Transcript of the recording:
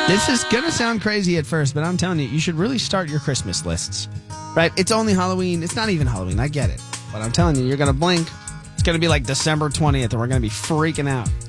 This is going to sound crazy at first, but I'm telling you, you should really start your Christmas lists. Right? It's only Halloween. It's not even Halloween. I get it. But I'm telling you, you're going to blink. It's going to be like December 20th, and we're going to be freaking out.